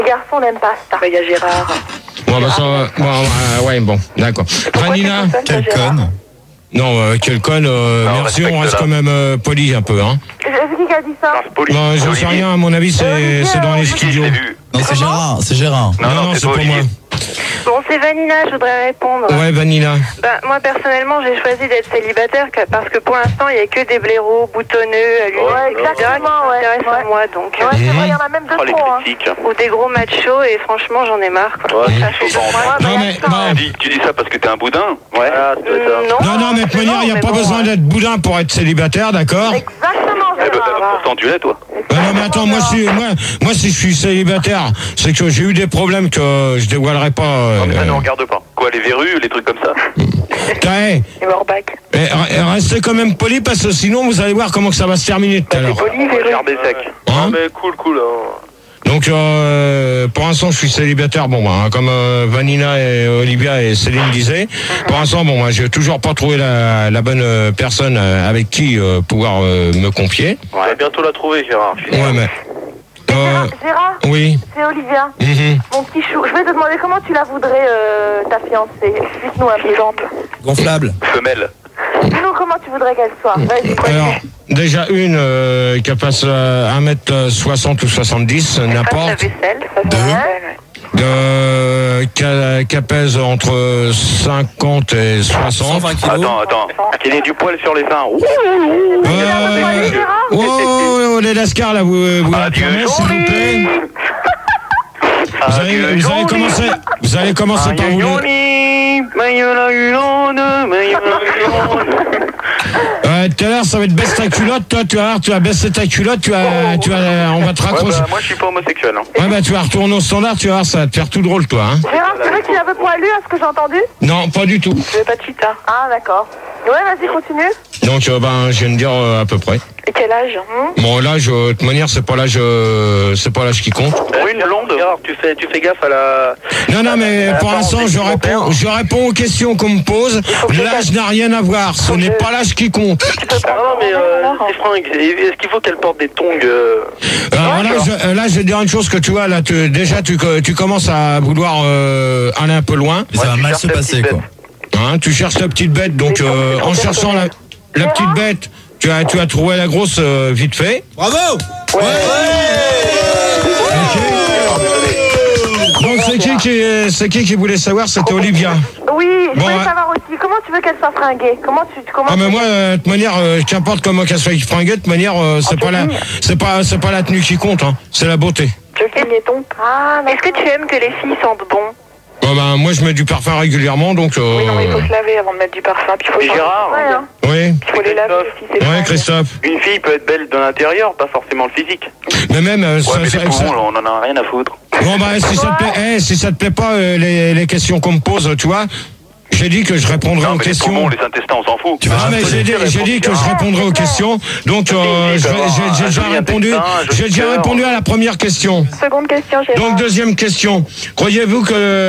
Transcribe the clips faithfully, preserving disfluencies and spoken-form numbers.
Les garçons n'aiment pas ça. Il y a Gérard. Bon, bah, ça va. Bon, euh, ouais, bon, d'accord. Vanina. Quelle conne. Non, euh, quel con, euh, Non, merci, on respecte reste là. quand même euh, poli un peu, hein. C'est qui qui a dit ça? Poli. Non, j'en sais rien, à mon avis, c'est Olivier, c'est dans les Olivier, Qui je studios. l'ai vu? Non, c'est Gérard, c'est Gérard. Non, non, c'est c'est toi, pas moi. Olivier. Bon, c'est Vanina, je voudrais répondre. Ouais, Vanilla. Ben, moi, personnellement, j'ai choisi d'être célibataire que- parce que pour l'instant, il n'y a que des blaireaux boutonneux, allumés, Ouais, et cetera qui s'intéressent à moi. Donc, Ouais, c'est euh, vrai, il y en a même deux Oh, les trop. Hein. critiques. ou des gros machos, et franchement, j'en ai marre. Quoi. Ouais, Ça c'est fait souvent. deux mois. Non, mais, non, Tu dis, tu dis ça parce que t'es un boudin? Ouais. Ah, c'est ça. non, non, mais de toute manière, il n'y a mais pas bon, besoin ouais. d'être boudin pour être célibataire, d'accord? Exactement, Eh ben, Gérard. pourtant tu l'es, toi. Ah non, mais attends, moi si, moi, moi, si je suis célibataire, c'est que j'ai eu des problèmes que je dévoilerai pas. euh, Non, mais ça ne regarde pas. Quoi, les verrues, les trucs comme ça? T'as- Et Morbac. eh, eh, restez quand même poli parce que sinon vous allez voir comment ça va se terminer tout à l'heure. Poli, verru. Gerber sec. Hein mais cool, cool. Donc euh, pour l'instant je suis célibataire, bon bah, hein, comme euh, Vanina et Olivia et Céline disaient. Pour l'instant bon moi j'ai toujours pas trouvé la, la bonne euh, personne euh, avec qui euh, pouvoir euh, me confier. On va bientôt la trouver, Gérard. Ouais mais euh, Gérard, Gérard, oui. c'est Olivia. Mhm. Mon petit chou, je vais te demander comment tu la voudrais, euh, ta fiancée. Explique-nous un peu. Vivante. Gonflable. Femelle. Dis-nous comment tu voudrais qu'elle soit. Vas-y, quoi. Alors déjà une euh, qui passe euh, un mètre soixante ou soixante-dix, Fasse la n'importe. vaisselle. Fasse Deux. la vaisselle, ouais. De qui, qui pèse entre cinquante et soixante. cent vingt kilos. Attends, attends. Qu'il ait du poil sur les seins. Ouh. Ouais, Tu l'as ouais, rejoint, ouais. Gérard Oh, oh, oh, les lascars là, vous, vous la Adieu, fermez, s'il vous plaît. Vous allez, Adieu, vous allez Johnny. commencer, vous allez commencer par vous. le- Euh, tout à l'heure, ça va être baisse ta culotte. Toi, tu vas voir, tu vas baisser ta culotte. Tu vas, tu vas, on va te Ouais, raccrocher. bah, moi je suis pas homosexuel. Hein. Ouais, bah, tu vas retourner au standard. Tu vas voir, ça va te faire tout drôle, toi. Hein. Gérard, c'est vrai qu'il est un peu poilu, à ce que j'ai entendu? Non, pas du tout. Je veux pas de chita. Ah, d'accord. Ouais, vas-y, continue. Donc, euh, ben, je viens de dire euh, à peu près. Et quel âge hein? Bon, l'âge, euh, de toute manière, c'est pas l'âge, euh, c'est pas l'âge qui compte. Brune, blonde. Gérard, tu fais, tu fais gaffe à la. Non, non, mais pour l'instant, je réponds, je réponds aux questions qu'on me pose. L'âge n'a rien à voir. Ce n'est pas l'âge qui compte. Ah non, mais euh, c'est fringues. Est-ce qu'il faut qu'elle porte des tongs euh... Alors là, je, euh, là, je vais te dire une chose que tu vois, là, tu, déjà, tu, tu commences à vouloir euh, aller un peu loin. Mais ça Ouais, va tu mal cherches se la passer, petite quoi. Hein, tu cherches la petite bête, donc euh, en cherchant la, la petite bête, tu as, tu as trouvé la grosse euh, vite fait. Bravo. Ok. Donc c'est qui qui, c'est qui qui voulait savoir? C'était Olivia. Oui, je Bon, voulais ouais. savoir aussi, comment tu veux qu'elle soit fringuée? Comment tu, comment Ah mais tu- moi, euh, de toute manière, euh, qu'importe comment qu'elle soit fringuée, de toute manière, euh, c'est pas la, c'est pas, c'est pas la tenue qui compte, hein, c'est la beauté. Jockey Mietton. Ah, mais Est-ce que tu aimes que les filles sentent bon? Bon, ben, moi, je mets du parfum régulièrement, donc. Euh, Oui, non, mais il faut se laver avant de mettre du parfum. Puis il faut, Et Gérard, ouais, hein. Oui. il faut les laver aussi. C'est Ouais, fringues. Christophe. une fille peut être belle de l'intérieur, pas forcément le physique. Mais même, euh, Ouais, ça, mais ça- des poumons, ça- là, on en a rien à foutre. bon, bah, si ça te plaît, eh, si ça te plaît pas, euh, les, les questions qu'on me pose, tu vois, j'ai dit que je répondrai Non, aux mais les questions. poumons, les intestins, on s'en fout. Tu vas Ah, mais répondre. j'ai dit, j'ai dit que je répondrai aux questions, donc euh, je vais- j'ai j'ai déjà Un joli répondu, intestin, un joli j'ai déjà cœur. répondu à la première question. Seconde question, Gérard. Donc deuxième question, croyez-vous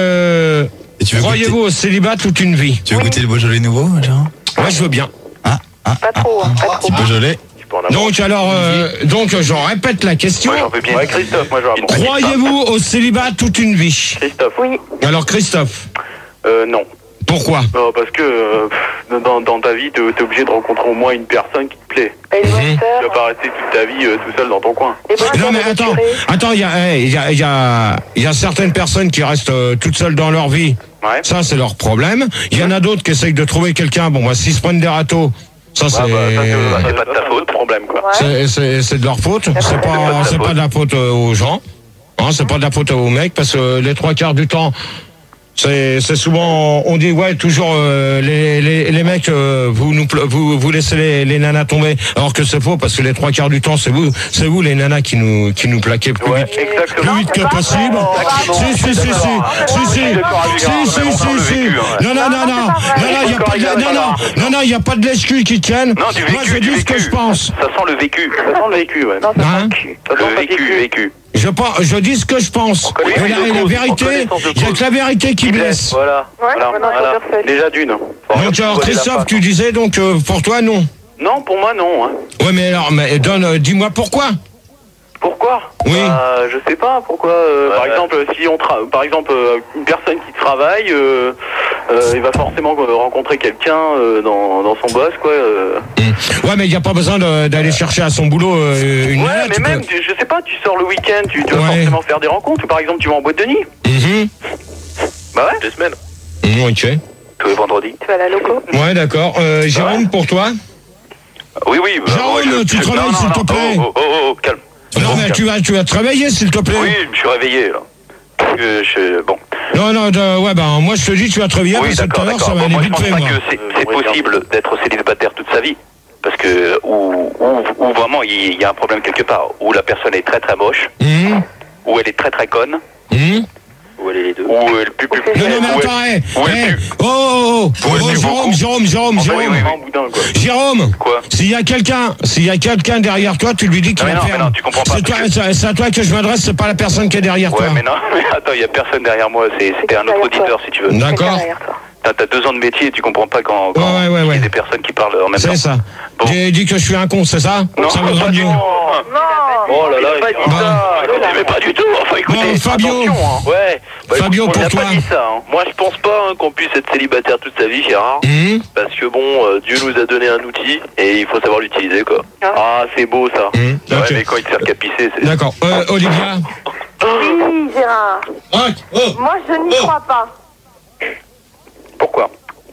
que Et tu veux croyez-vous goûter, au célibat toute une vie? tu veux goûter le Beaujolais nouveau, Gérard? Moi je veux bien. Ah, ah, Pas trop, hein, pas trop. petit Beaujolais. Tu peux en avoir. Donc alors, euh, donc je répète la question. Moi, j'en veux bien. Ouais, Christophe, moi, je vais répondre. Croyez-vous au célibat toute une vie? Christophe. Oui. Alors Christophe, Euh, non. pourquoi? Non, parce que euh, pff, dans, dans ta vie, t'es t'es obligé de rencontrer au moins une personne qui te plaît. Et les bonnes Tu vas sœurs. pas rester toute ta vie euh, tout seul dans ton coin. Les bonnes Non sœurs mais de attends, curé. attends, il y a, eh, il y a, il y a, il y a certaines personnes qui restent euh, toutes seules dans leur vie. Ouais. Ça c'est leur problème. Il y en a d'autres qui essayent de trouver quelqu'un. Bon bah s'ils se prennent des râteaux, ça c'est, Ah, bah, ça, c'est bah, c'est pas de ta faute, problème, quoi. c'est, c'est, c'est de leur faute. C'est pas, c'est pas de la faute euh, aux gens. Hein, c'est pas de la faute aux mecs parce que les trois quarts du temps. C'est, c'est souvent, on dit ouais toujours euh, les, les, les mecs euh, vous nous pla- vous vous laissez les, les nanas tomber alors que c'est faux parce que les trois quarts du temps c'est vous c'est vous les nanas qui nous qui nous plaquez plus Ouais, vite exactement. plus vite que possible. Si si si si si si si si si si non non non non non non il y a pas de non non non non il y a pas de lèche-cul qui tiennent. Non, du vécu, Moi je du dis ce que vécu. je pense. Ça sent le vécu. Ça sent le vécu, ouais. Non, ça Hein sent le cul. Ça sent le vécu, vécu. Je pense, je dis ce que je pense. connaît Et la, les et la causes, vérité, en connaissance de il y a cause. que la vérité qui blesse. Voilà. Ouais, voilà, maintenant, voilà. faut faire seul. Déjà d'une. Donc alors Christophe, tu disais donc euh, pour toi non. Non, pour moi, non. Hein. Ouais mais alors mais donne, euh, dis-moi pourquoi. Pourquoi? Oui. Bah, je sais pas pourquoi. euh, Ouais, par ouais. exemple, si on tra... par exemple euh, une personne qui travaille, euh, euh, il va forcément euh, rencontrer quelqu'un euh, dans, dans son boss, quoi. euh. Mmh. Ouais, mais il n'y a pas besoin de- d'aller chercher à son boulot euh, une Ouais, nana, mais tu même, peux- tu- je sais pas, tu sors le week-end, tu, tu vas Ouais. forcément faire des rencontres. Ou par exemple, tu vas en boîte de nuit. Mhm. Bah ouais. Deux semaines. Mmh, ok. Tous les vendredis. Tu vas à la loco? Ouais, d'accord. Euh, Jérôme, pour toi? Oui, oui. bah, Jérôme, ouais, je- tu je- travailles, non, non, s'il te non, plaît. Oh, oh, oh, oh, calme. Non, mais Calme. tu vas, tu vas travailler, s'il te plaît. Oui, je me suis réveillé, là. Parce que je... Bon. Non, non, de- ouais, ben, moi, je te dis, tu vas travailler, Oui, parce que tout d'accord, à l'heure, ça d'accord. va Bon, aller moi, je vite pense fait, pas moi. que c'est Euh, c'est oui, possible d'être célibataire toute sa vie. Parce que, ou, ou, ou vraiment, il y a un problème quelque part. Où la personne est très très moche, Mmh. ou elle est très très conne, Mmh. ou elle est les deux. Ou elle pue plus. Non, non, mais ou elle- attends, hé, où elle hé, pue. oh, oh, oh, Où elle oh, pue Jérôme, beaucoup. Jérôme, Jérôme, Enfin, oui, Jérôme. oui, oui. En boudin, quoi. Jérôme, Quoi? s'il y a quelqu'un, s'il y a quelqu'un derrière toi, tu lui dis qu'il Non, mais va non, faire. mais non, tu comprends pas, C'est toi, parce que- c'est c'est à toi que je m'adresse, c'est pas la personne qui est derrière Ouais, toi. mais non, mais attends, il y a personne derrière moi. c'est- C'était un autre derrière toi. auditeur, si tu veux. D'accord. Derrière toi. T'as t'as deux ans de métier et tu comprends pas quand, quand Ouais, ouais, ouais, il y ouais. a des personnes qui parlent en même temps. C'est ça. Bon. J'ai dit que je suis un con, c'est ça? Non, Ça pas vaudra du mieux. tout. Oh là là, il a pas dit Bon. ça. Écoutez, mais pas du tout. Enfin, écoutez, Bon, Fabio. attention, hein. Ouais. Bah, Fabio, écoute, pour on a toi. pas dit ça. Hein. Moi, je pense pas hein, qu'on puisse être célibataire toute sa vie, Gérard. Mmh. Parce que bon, euh, Dieu nous a donné un outil et il faut savoir l'utiliser, quoi. Ah, c'est beau ça. Mmh. Ouais, Ok. mais quand il te fait capisser, c'est. D'accord. Euh, Olivia. Oui, Gérard. Ah, oh. Moi, je n'y Oh. crois pas. Pourquoi?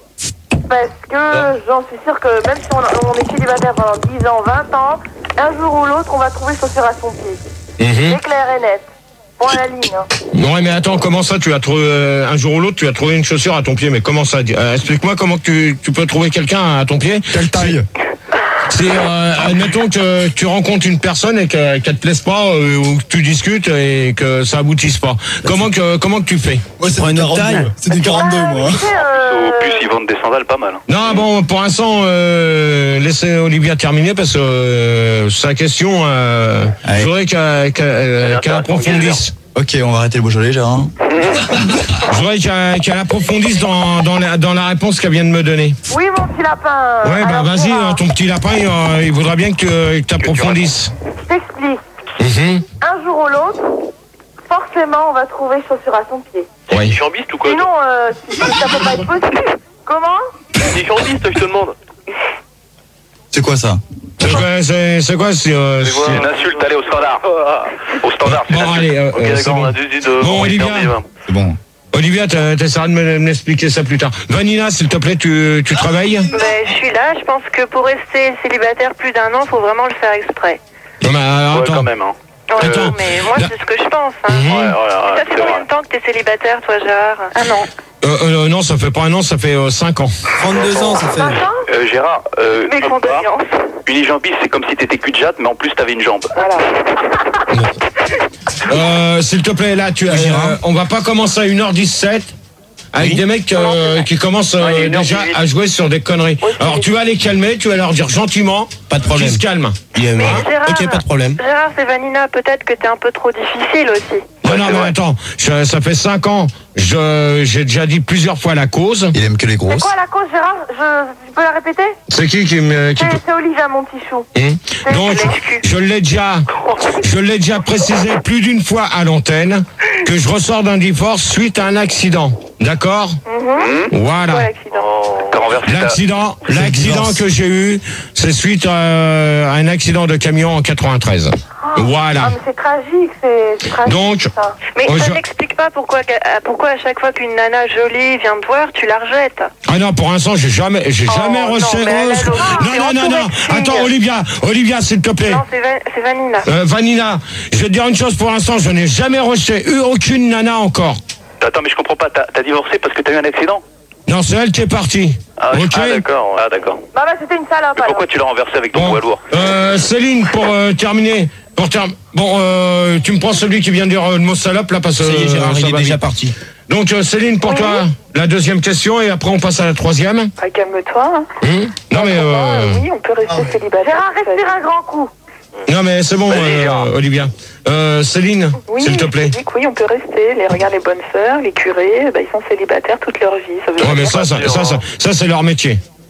Parce que j'en suis sûre que même si on, on est célibataire pendant dix ans, vingt ans, un jour ou l'autre, on va trouver chaussure à son pied. Mhm. C'est clair et net. Point à la ligne. Hein. Ouais, mais attends, comment ça, tu as trouvé, euh, un jour ou l'autre, tu as trouvé une chaussure à ton pied, mais comment ça? Euh, explique-moi comment tu, tu peux trouver quelqu'un à ton pied. Quelle taille? C'est, euh, admettons que tu rencontres une personne et que- qu'elle te plaise pas, euh, ou que tu discutes et que ça aboutisse pas. Comment que, comment que tu fais? Ouais, c'est Prends du une autre taille. quarante-deux. C'est du quarante-deux, Ah, moi. tu sais, euh, Au plus, ils vendent des sandales pas mal. Hein. Non, bon, pour l'instant, euh, laissez Olivia terminer parce que euh, sa question, euh, Ouais. je voudrais qu'elle qu'elle- qu'elle approfondisse. Ok, on va arrêter le Beaujolais, Gérard. Je voudrais qu'elle qu'elle approfondisse dans, dans, la, dans la réponse qu'elle vient de me donner. Oui, mon petit lapin. Ouais, bah Alors, vas-y, Gérard, euh, ton petit lapin, il, euh, il voudra bien que tu approfondisses. je t'explique. Mhm. Un jour ou l'autre, forcément, on va trouver chaussure à son pied. Oui. Chambiste ou quoi? Sinon, euh, ça peut pas être possible. Comment? T'es chambiste, je te demande. C'est quoi ça? C'est quoi, c'est, c'est quoi c'est, euh, C'est c'est- une insulte, allez au standard. Au standard, c'est une Bon, insulte. allez, euh, Ok, euh, c'est d'accord, on bon. a deux idées de. Bon, Olivia. C'est bon. Olivia, t'as- t'essaieras de me, m'expliquer ça plus tard. Vanina, s'il te plaît, tu, tu travailles? Ben, je suis là. Je pense que pour rester célibataire plus d'un an, faut vraiment le faire exprès. Non, mais alors, Ouais, attends. quand même, hein. Ouais, Attends. mais moi, Là- c'est ce que je pense. Hein. Mhm. Ouais, ouais, ouais, Ça fait c'est combien vrai. de temps que t'es célibataire, toi, Gérard? Un an. Euh, euh, non, ça fait pas un an, ça fait euh, cinq ans. trente-deux ans, ça fait. Maintenant? Euh, Gérard, euh, Mes condoléances. unijambiste, c'est comme si t'étais cul de jatte, mais en plus t'avais une jambe. Voilà. Euh, s'il te plaît, là, tu, euh, Gérard. on va pas commencer à une heure dix-sept avec Oui. des mecs euh, qui commencent euh, Ouais, il est une heure déjà dix-huit. à jouer sur des conneries. Alors tu vas les calmer, tu vas leur dire gentiment, Pas de problème. qu'ils se calment. Il est- Mais Gérard, Ok, pas de problème. Gérard, c'est Vanina. Peut-être que t'es un peu trop difficile aussi. Non, Ouais, non, c'est mais vrai. attends, je- ça fait cinq ans, je, j'ai déjà dit plusieurs fois la cause. Il aime que les C'est grosses. quoi la cause, Gérard? Je, tu peux la répéter? C'est qui qui me... Qui C'est peut- c'est Olivia, mon petit chou. Hum. C'est Donc, l'excuse. je l'ai déjà, je l'ai déjà précisé plus d'une fois à l'antenne que je ressors d'un divorce suite à un accident. D'accord? Voilà. Quoi, l'accident? T'as renversé ta... L'accident, le l'accident divorce. que j'ai eu, c'est suite à, à un accident de camion en quatre-vingt-treize. Ah, Voilà. mais c'est tragique, c'est c'est tragique. Donc, ça. Mais Oh, ça je- n'explique pas pourquoi, euh, pourquoi à chaque fois qu'une nana jolie vient te voir, tu la rejettes. Ah non, pour l'instant, j'ai jamais, j'ai Oh, jamais non, reçu. mais elle a oh, l'autre. non, C'est non, non, non. entouré de filles. Attends, Olivia, Olivia, s'il te plaît. Non, c'est Va- c'est Vanina. Euh, Vanina, je vais te dire une chose pour l'instant, je n'ai jamais reçu eu aucune nana encore. Attends, mais je comprends pas, t'as t'as divorcé parce que t'as eu un accident? Non, c'est elle qui est partie. Ah, Ok. ah, d'accord, ah d'accord. Bah, bah, c'était une salope, Mais alors. pourquoi tu l'as renversé avec ton Bon, poids lourd? euh, Céline, pour euh, terminer, pour term- bon, euh, tu me prends celui qui vient de dire euh, le mot salope là parce que Ça y est, Gérard, euh, il ça est va déjà vite. parti. Donc euh, Céline, pour Oui. toi, la deuxième question et après on passe à la troisième. Ah, calme-toi. hein. Hum non mais euh, Oui, on peut rester célibataire. Gérard, respire un grand coup. non mais c'est bon, Vas-y, euh, Gérard. Olivia. Euh, Céline, Oui, s'il te plaît. je dis que oui, on peut rester. Les, regarde, les bonnes sœurs, les curés, bah, ils sont célibataires toute leur vie. Ça veut Ouais, mais dire- ça, ça, ça, ça, ça, c'est leur métier.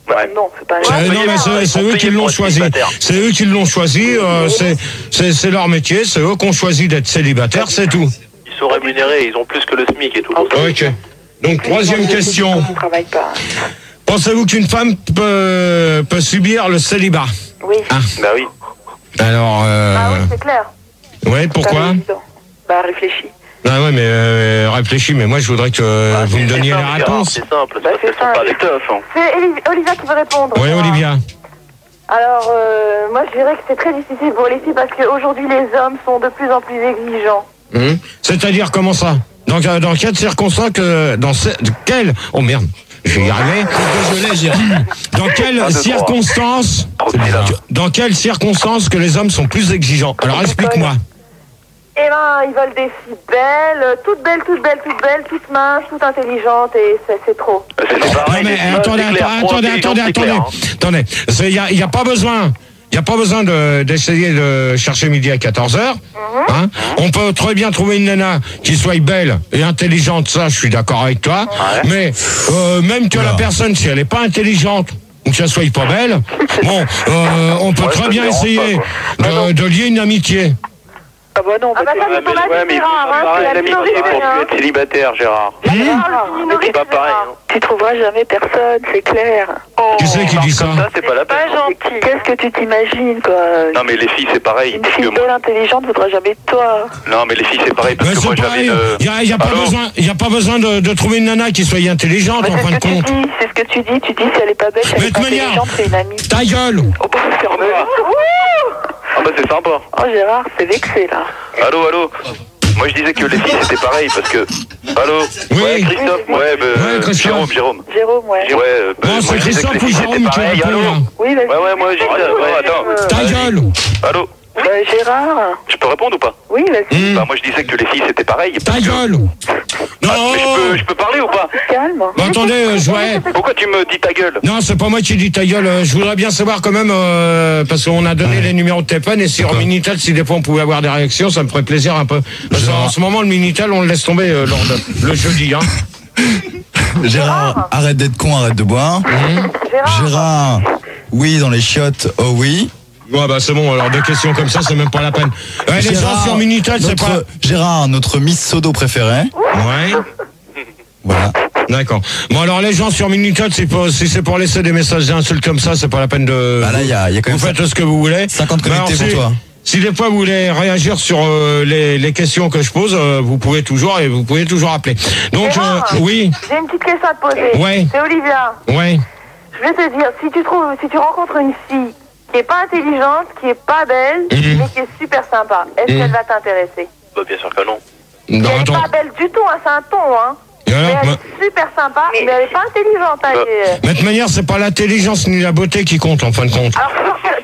Ouais. Non, c'est pas C'est- vrai. non, mais c'est c'est eux qui l'ont choisi. C'est eux qui l'ont choisi. euh, c'est- c'est c'est leur métier. C'est eux qui ont choisi d'être célibataires, c'est tout. Ils sont rémunérés, ils ont plus que le SMIC et tout. Ok. Donc, troisième question. Je travaille pas. Pensez-vous qu'une femme peut, peut subir le célibat? Oui. Ah. Bah oui. Alors, euh, Ah oui, c'est clair. ouais, pourquoi? Pas évident. Bah, réfléchis. Ah ouais, mais euh, réfléchis, mais moi je voudrais que euh, vous me donniez la réponse. C'est simple, Bah, c'est c'est pas simple. des teufs. Hein. C'est Eli- Olivia qui veut répondre. Oui, Olivia. Alors, euh, moi, je dirais que c'est très difficile pour les filles parce qu'aujourd'hui, les hommes sont de plus en plus exigeants. Hum. C'est-à-dire comment ça? Dans, dans quelles circonstances que... Dans ce, quelles... Oh merde, je vais y arriver. Dans quelles Un, deux, circonstances... Trop petit, là. Dans quelles circonstances que les hommes sont plus exigeants? Alors explique-moi. Eh ben, ils veulent des filles belles, toutes belles, toutes belles, toutes belles, toutes minces, toutes intelligentes et c'est, c'est trop. C'est Non pareil, mais les- attendez, c'est clair. attendez, Pour attendez, l'intelligence, attendez, c'est clair, attendez. Attendez, il n'y a, y a pas besoin... Il n'y a pas besoin de, d'essayer de chercher midi à quatorze heures. Hein. On peut très bien trouver une nana qui soit belle et intelligente, ça je suis d'accord avec toi. Ouais. Mais euh, même que la personne, si elle n'est pas intelligente ou qu'elle soit pas belle, bon, euh, on peut Ouais, très ça bien me dérange essayer pas, de, de lier une amitié. Ah bah non, ah bah ça, Ouais, c'est ton mais, avis, ouais, mais il faut Gérard, pas hein, pareil, c'est la l'amitié minorité, pour hein. être célibataire, Gérard. Gérard, c'est une C'est minorité, pas pareil. Gérard. hein. Tu trouveras jamais personne, c'est clair. Qui c'est qui dit ça? Comme ça, c'est pas la peine. gentil. Qu'est-ce que tu t'imagines, quoi? Non, mais les filles, c'est pareil. Une Parce fille que moi... belle, intelligente, voudra jamais de toi. Non, mais les filles, c'est pareil. Parce Mais que moi, c'est j'avais pareil, une... il n'y a, y a pas Allô besoin, y a pas besoin de, de trouver une nana qui soit intelligente Mais en c'est fin ce de que tu compte. dis, c'est ce que tu dis. Tu dis si elle est pas belle, si elle Mais est de pas manière- intelligente, c'est une amie. Ta gueule! Oh, bah, ferme-le. Ah bah, c'est sympa. Oh, Gérard, c'est vexé, là. Allô, allô. Moi, je disais que les filles, c'était pareil. Parce que... Allô. Oui. Ouais, Christophe. Ouais, bah, Ouais, Christophe. Jérôme, Jérôme. Jérôme, ouais. Ouais, euh, bah, Bon, moi, c'est je disais que Christophe les ou filles, Jérôme c'était qui pareil. répond Allô. là? Oui, vas-y. Ouais, ouais, moi, j'ai dit ça. Ouais, attends. Ta Vas-y. gueule! Allô. Bah, Gérard. Je peux répondre ou pas? Oui, vas-y. Hum. Bah, moi, je disais que les filles, c'était pareil. Ta parce que- gueule! Non! Ah, mais je peux, je peux parler ou pas? Calme. Bon, attendez, euh, je ouais. Pourquoi tu me dis ta gueule? Non, c'est pas moi qui dis ta gueule. euh, Je voudrais bien savoir quand même, euh, parce qu'on a donné les numéros de téléphone et sur Minitel, si des fois on pouvait avoir des réactions, ça me ferait plaisir un peu. Parce qu'en ce moment, le Minitel, on le laisse tomber euh, lors de- le jeudi. Hein. Gérard, arrête d'être con, arrête de boire. Gérard. Gérard, oui dans les chiottes, oh oui. Ouais, bah c'est bon, alors deux questions comme ça, c'est même pas la peine. Ouais, les gens Gérard, sur Minitel, c'est notre- pas... Gérard, notre Miss Sodo préférée. Ouais, Voilà. d'accord. Bon, alors les gens sur Minitel, c'est pas- si c'est pour laisser des messages d'insultes comme ça, c'est pas la peine de... Bah là, il y a, il y a quand Vous même faites ce que vous voulez. cinquante Mais alors, connectés si- pour toi. Si des fois vous voulez réagir sur euh, les, les questions que je pose, euh, vous pouvez toujours et vous pouvez toujours appeler. Donc Gérard. euh, oui, J'ai une petite question à te poser. Ouais. C'est Olivia. ouais. Je vais te dire, si tu trouves, si tu rencontres une fille qui est pas intelligente, qui est pas belle, Mhm. mais qui est super sympa, est-ce Mhm. qu'elle va t'intéresser? Bah, bien sûr que non. Non, Elle est attends. pas belle du tout, hein, c'est un ton, hein. Et alors, Mais elle ma- est super sympa, mais, elle est pas intelligente. hein, Bah. et- mais de toute manière, c'est pas l'intelligence ni la beauté qui compte en fin de compte. Alors,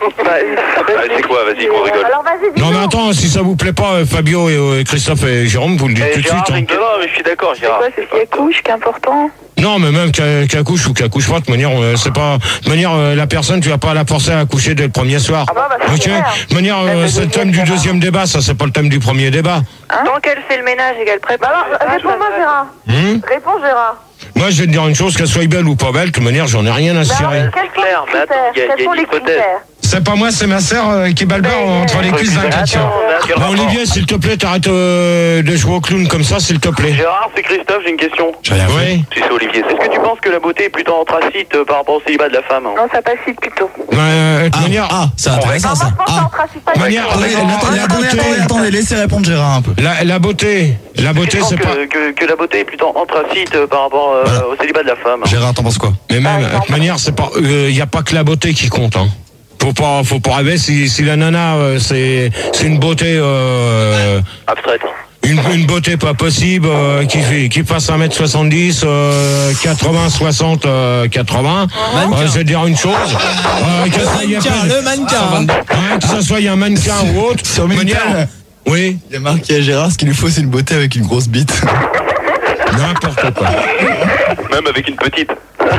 Allez, c'est quoi? Vas-y, qu'on rigole. alors vas-y, dis Non mais attends, si ça vous plaît pas, euh, Fabio et euh, Christophe et Jérôme, vous le dites Eh, tout de Gérard, suite. j'ai hein. une question. Non, mais je suis d'accord, Gérard. c'est si elle couche, qu'important. Non, mais même qu'elle qu'elle couche ou qu'elle couche pas, de manière, euh, c'est pas, de manière, euh, la personne, tu vas pas la forcer à coucher dès le premier soir. Ah bah, bah, c'est Ok. clair. De manière, euh, Le c'est le thème deuxième, du Gérard. deuxième débat, ça c'est pas le thème du premier débat. Tant qu'elle fait le ménage et qu'elle prépare. Bah alors, réponds-moi, Gérard. Hum Réponds, Gérard. Moi, je vais te dire une chose, qu'elle soit belle ou pas belle, de toute manière, j'en ai rien à Bah, cirer. alors, quels sont clair, les mais attends, critères? il y a- il y a Quels sont une les hypothèse. critères? C'est pas moi, c'est ma sœur euh, qui bat le beurre Mais- entre les cuisses d'un chrétien. Attends, mais quel Bon, rapport? Olivier, s'il te plaît, t'arrêtes euh, de jouer au clown comme ça, s'il te plaît. Gérard, c'est Christophe, j'ai une question. J'ai rien fait. Oui. Si c'est Olivier, est-ce que tu penses que la beauté est plutôt anthracite euh, par rapport au célibat de la femme? hein? Non, ça passe plutôt. Euh, de toute Ah, manière, ah, c'est intéressant Non, moi, ça. je pense que c'est Ah. anthracite pas De du manière- tout. Attendez, Attendez, attendez, attendez, attendez. attendez, attendez, laissez répondre Gérard un peu. la, la beauté, la beauté, Tu penses c'est que, pas. que, que la beauté est plutôt anthracite euh, par rapport euh, Voilà. au célibat de la femme? Gérard, t'en penses quoi? Mais même, de toute manière, c'est pas. Il y a pas que la beauté qui compte. Hein. Faut pas, faut pas rêver. Si, si la nana, euh, c'est, c'est une beauté. Euh, Abstraite. Une, une beauté pas possible, euh, qui fait, qui fasse un mètre soixante-dix, euh, quatre-vingts, soixante, euh, quatre-vingts. Mannequin. Euh, je vais te dire une chose. Euh, que ça y ait pas- le mannequin. Hein, que ça soit un mannequin ou autre. Sur de Minitel. manière- Oui, Il y a marqué à Gérard, ce qu'il lui faut, c'est une beauté avec une grosse bite. n'importe quoi. Même avec une petite.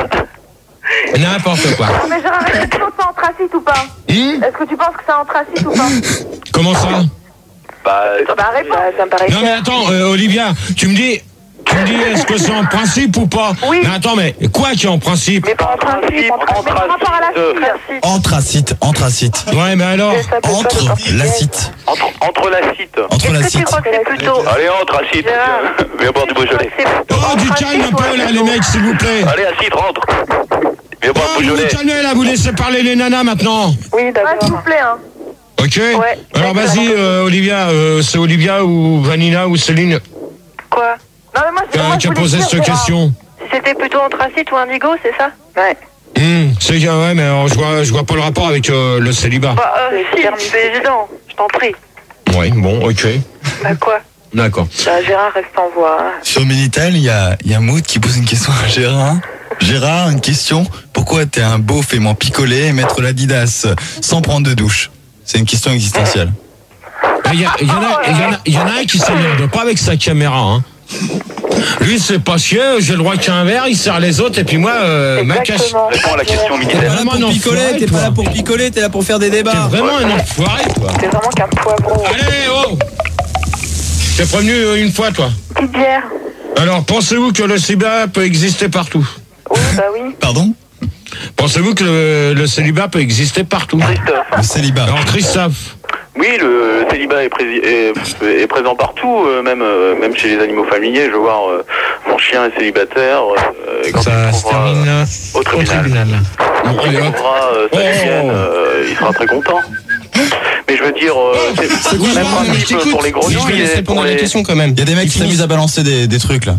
N'importe quoi. Non, mais Gérard, est-ce que tu penses que c'est anthracite ou pas? Hum Est-ce que tu penses que c'est anthracite ou pas? Comment ça? Bah, Bah, réponds. Ça me paraît Non mais attends, euh, Olivia, tu me dis que me dis, est-ce que c'est en principe ou pas? Oui. Mais attends, mais quoi qui est en principe? Mais pas en principe, en principe, par rapport à la fille. Anthracite, anthracite. Ouais, mais alors? Entre l'acite. Entre, entre l'acide. Entre Est-ce que tu l'acite. crois que c'est plutôt... Allez, entre acide. Gérard, Viens boire du Beaujolais. Oh, du calme un peu, là, les mecs, s'il vous plaît. Allez, acide, rentre. Viens boire Oh, du vous vous Beaujolais. calmez, là, vous laissez parler les nanas, maintenant. Oui, d'accord. S'il vous plaît, hein. Ok? Ouais. Alors, vas-y, euh, Olivia, euh, c'est Olivia ou Vanina ou Céline Quoi? Non, mais moi, qui moi, a, je qui a voulais posé dire, cette Gérard. question? C'était plutôt anthracite ou indigo, c'est ça? Ouais. Hum, c'est ouais, mais alors, je vois, je vois pas le rapport avec euh, le célibat. Bah, euh, si, c'est évident, je t'en prie. Ouais, bon, ok. Bah, quoi? D'accord. Bah, Gérard reste en voix. Hein. Sur Minitel, il y a, il y a Mood qui pose une question à Gérard. Gérard, une question. Pourquoi t'es un beauf aimant picoler et mettre l'Adidas sans prendre de douche? C'est une question existentielle. Il y, a- il y en a, il y en a, il y en a un qui s'énerve pas avec sa caméra, hein. Lui, c'est pas chier, j'ai le droit qu'à un verre, il sert les autres, et puis moi, euh, ma cache. Exactement. Réponds à la question T'es militaire. pas là Vraiment pour un picoler, enfoiré, t'es pas toi. là pour picoler, t'es là pour faire des débats. T'es vraiment un enfoiré, quoi. C'est vraiment qu'un poivron. Allez, oh! T'es prévenu euh, une fois, toi. Petite bière. Alors, pensez-vous que le célibat peut exister partout? Oui, bah oui. Pardon? Pensez-vous que le, le célibat peut exister partout? Christophe. Le célibat. Alors, Christophe. Oui, le célibat est, prési- est, est présent partout, euh, même, euh, même chez les animaux familiers. Je veux voir, euh, mon chien est célibataire. Euh, et quand Ça il se trouvera, termine euh, au tribunal. Bon, quand allez, il hop. trouvera euh, sa Oh. chienne, euh, il sera très content. Mais je veux dire, euh, c'est c'est le quoi, même non, mais principe J'écoute. pour les Je grenouilles vais laisser et répondre pour à la les... question quand même. Il y a des mecs qui s'amusent à balancer des, des trucs là.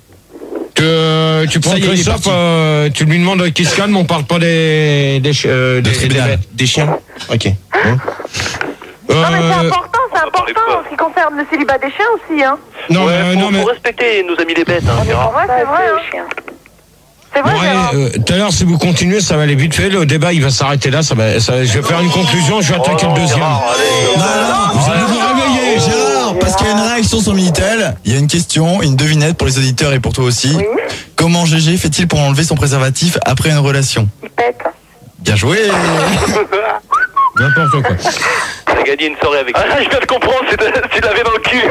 Que tu prends Ça y est, il est Christophe, parti. euh, tu lui demandes qu'il se calme, on parle pas des des chi- euh, De des, tribunal. des- Des chiens. Ok. Non, mais c'est Euh, important, c'est on va parler de important quoi en ce qui concerne le célibat des chiens aussi, hein. non, Ouais, mais, faut, non, mais faut respecter nos amis les bêtes, hein, Ouais, Gérard. c'est vrai, hein. C'est vrai, Ouais, Gérard. euh, tout à l'heure, si vous continuez, ça va aller vite fait. Le débat, il va s'arrêter là. Ça va, ça- je vais faire une conclusion. Je vais attaquer le deuxième. Gérard, allez, Non, non, Vous allez vous réveiller. Gérard, parce qu'il y a une réaction sur Minitel, il y a une question, une devinette pour les auditeurs et pour toi aussi. Oui. Comment G G fait-il pour enlever son préservatif après une relation? Il pète. Bien joué. N'importe quoi. T'as gagné une soirée avec. Ah, je viens de comprendre, c'est de- tu l'avais dans le cul.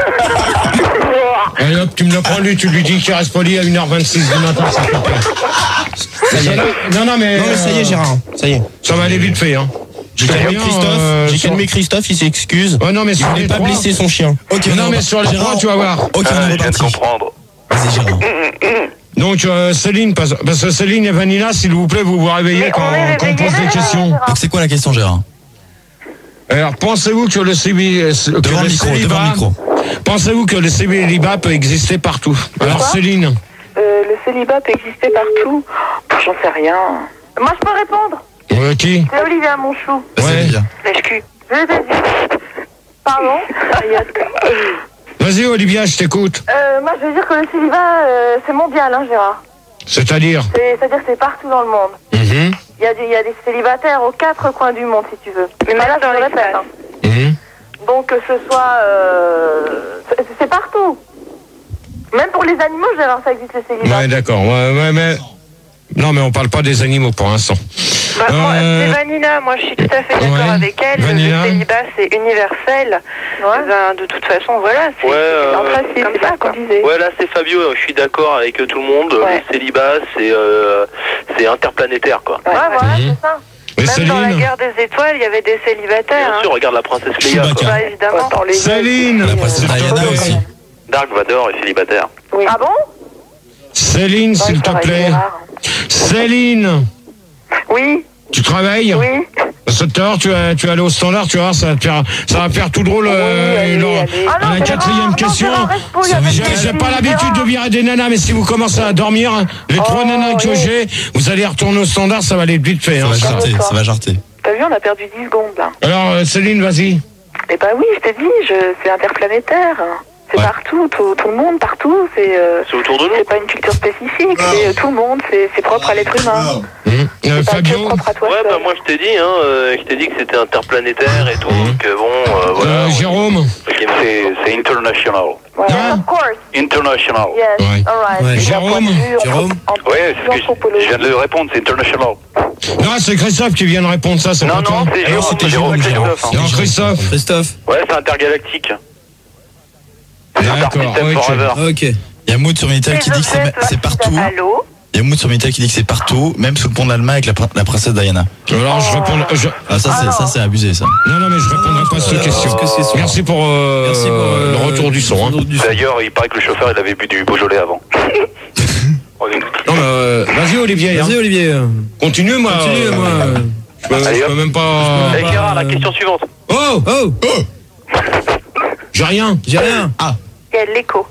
Allez hop, tu me le prends lui, tu lui dis qu'il reste poli à une heure vingt-six du matin. Ça, fait pas. Ça y est. Non, non, mais. Non mais ça y est euh, Gérard, ça y est. Ça va aller vite fait, hein. J'ai Très calmé bien, Christophe, euh, j'ai sur- calmé Christophe, il s'excuse. Ouais, non, mais Il sur voulait les pas trois. blesser son chien. Ok, Non, on mais est sur les Gérard, trois, tu vas voir. Ok, Ah, on je est viens de reparti. comprendre. Vas-y Gérard. Donc, euh, Céline, parce, parce que Céline et Vanilla, s'il vous plaît, vous vous réveillez Mais quand, on est quand on réveillés, pose des Gérard, questions. Gérard. Donc c'est quoi la question Gérard? Alors, pensez-vous que le, cébi- que Devant le le micro, devant célibat, le micro. pensez-vous que le célibat peut exister partout? Alors, Quoi Céline. Euh, le célibat peut exister partout. J'en sais rien. Moi, je peux répondre. Euh, qui? C'est Olivia Monchou. Vas-y, Ouais. Olivia. Lèche-cul. Je l'ai dit. Pardon. Vas-y, Olivia, je t'écoute. Euh, moi, je veux dire que le célibat, euh, c'est mondial, hein, Gérard. C'est-à-dire? C'est- C'est-à-dire que c'est partout dans le monde. Mhm, Il y, a des, il y a des célibataires aux quatre coins du monde, si tu veux. Mais Voilà, même dans je le les répète, salles. hein. mhm. Donc, que ce soit... euh, c'est- c'est partout. Même pour les animaux, Gérard, ça existe le célibat. Ouais, d'accord. Ouais, ouais, mais... Non, mais on parle pas des animaux pour l'instant. Bah, moi, Euh, c'est Vanina, moi je suis tout à fait d'accord ouais. avec elle. Vanina. Le célibat c'est universel. Ouais. Ben, de toute façon, voilà, c'est Ouais, c'est euh, en principe, C'est comme ça ça, quoi. qu'on disait. Ouais, là c'est Fabio, je suis d'accord avec euh, tout le monde. Ouais. Le célibat, c'est euh, c'est interplanétaire, quoi. Ouais, voilà, Mhm. c'est ça. Mais Même dans la Céline, guerre des étoiles, il y avait des célibataires. Bien Hein. sûr, regarde la princesse Leia, Chewbacca. quoi. Bah, évidemment. Attends, les Céline, La princesse Diana aussi. Dark Vador est célibataire. Oui. Ah bon? Céline, s'il te pareil, plaît. Gérard. Céline, Oui, tu travailles? oui. Parce que tout à l'heure, tu vas, tu vas aller au standard, tu vas voir, ça va te faire, ça va faire tout drôle. euh, allez, et leur- allez. Ah non, à la Gérard, quatrième non, question, Gérard, reste pour, il y a j'ai pas de j'ai pas souci, l'habitude de Gérard. virer des nanas, mais si vous commencez à dormir, les trois Oh, nanas que oui. j'ai, vous allez retourner au standard, ça va aller vite fait. Ça Hein, va ça. jarter, D'accord. ça va jarter. T'as vu, on a perdu dix secondes, là. Alors, euh, Céline, vas-y. Eh ben oui, je t'ai dit, je... c'est interplanétaire. C'est Ouais. partout, tout, tout le monde, partout. C'est euh, C'est autour de nous. c'est pas une culture spécifique, c'est euh, tout le monde, c'est c'est propre à l'être humain. Hum. Euh, C'est pas que Fabio, propre à toi Ouais, seul. bah moi je t'ai dit, hein, euh, je t'ai dit que c'était interplanétaire et tout, Mhm. que bon, euh, voilà. euh, Jérôme. Ok, c'est c'est international. Voilà, Hein? of course. International. Yes, Ouais. alright. Ouais. D'un Jérôme, point de vue Jérôme. anthro- Ouais, c'est ce que je, je viens de le répondre, c'est international. Non, c'est Christophe qui vient de répondre ça, c'est Non, pas toi. non, c'est Alors, Jérôme, c'était Jérôme, Jérôme, Christophe, hein. Non, Christophe. Christophe. Ouais, c'est intergalactique. C'est D'accord, Star System ok. Forever. Ok. Il y a Mood sur Minitel qui dit que c'est, c'est partout. Allô? Il y a Mood sur Minitel qui dit que c'est partout, même sous le pont de l'Allemagne avec la, pr- la princesse Diana. Alors je réponds. Je... Ah, ça, c'est, ça, c'est abusé, ça. Non, non, mais je répondrai pas à cette question. Merci pour, euh, Merci pour, euh, le retour du son. Hein. D'ailleurs, il paraît que le chauffeur, il avait bu du Beaujolais avant. Non, mais euh, vas-y, Olivier. Vas-y, hein. Olivier. Continue, moi. Continue, euh, moi. Je peux, Allez, je hop. peux même pas. Eh Gérard, la question suivante. Oh, Oh, j'ai rien. j'ai rien. Ah. Il y a de l'écho.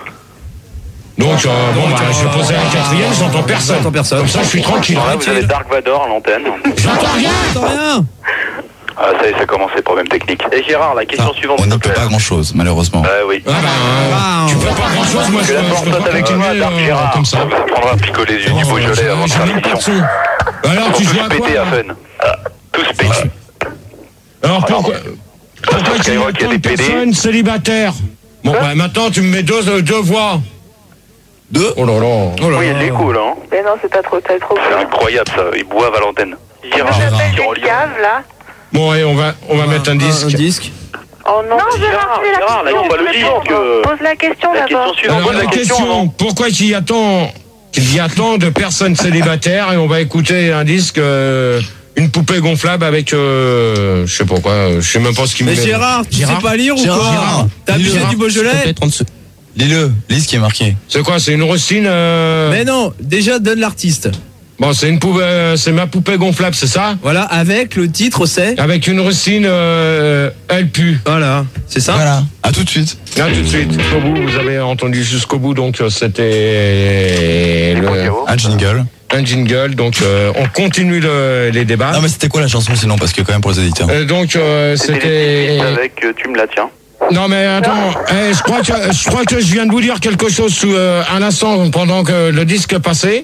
Donc, euh, bon, bah, je vais poser un quatrième, j'entends personne. J'entends personne. Comme ça, je suis tranquille. Là, vous avez Dark Vador à l'antenne. J'entends rien. J'entends rien. Ah, ça y est, ça commence les problèmes techniques. Et Gérard, la question Ah, suivante. on s'il n'y te peut plaît. pas grand chose, malheureusement. Ouais, oui. Ah, bah, Ah, tu peux pas grand chose, moi, je Que la peux, je peux porte pas avec continuer toi, Dark euh, Gérard. comme ça. Ça vous apprendra à picoler du, du Beaujolais avant de J'ai faire même pas de l'émission. son. Alors, tu Tous joues à quoi péter à là fun. Ah, tous péter. Alors, pourquoi, pourquoi tu Skyrock, il y a as des tant de P D. personnes célibataires? Bon, bah, maintenant, tu me mets deux, deux voix. Deux. Oh là là. Oh là Oui, il y a de là. l'écho, là. hein. Mais non, c'est pas trop, c'est trop C'est bien. incroyable, ça. Ils boivent à l'antenne. Gérard, Ça s'appelle sur des Lyon. caves, là. Bon, et on va, on va mettre un disque. Un disque. Oh non, Non, Gérard, Gérard, fais la Gérard, là, question, il faut pas le je dire réponds. que- Pose la question La d'abord. question suivante, Alors, pose la la question. question, non pourquoi il y a tant, il y a tant de personnes célibataires et on va écouter un disque, euh, une poupée gonflable avec, euh, je sais pas quoi, je sais même pas ce qu'il me Mais met. Gérard, tu sais pas lire ou Gérard, quoi? Gérard. T'as abusé Gérard. du Beaujolais? Lis-le, lis ce qui est marqué. C'est quoi, c'est une rustine, euh... Mais non, déjà donne l'artiste. Bon, c'est une poupée, euh, c'est ma poupée gonflable, c'est ça? Voilà, avec le titre c'est. Avec une rustine, euh, elle pue. Voilà, c'est ça. Voilà, à tout de suite. Là, tout de suite, jusqu'au bout, vous avez entendu jusqu'au bout, donc euh, c'était le, Un jingle. un jingle, donc euh, on continue le- les débats. Non, mais c'était quoi la chanson sinon? Parce que quand même pour les éditeurs. Euh, donc euh, C'était les c'était. petits avec euh, Tu me la tiens. Non mais attends, eh, je crois que je crois que je viens de vous dire quelque chose sous euh, un instant pendant que le disque passait.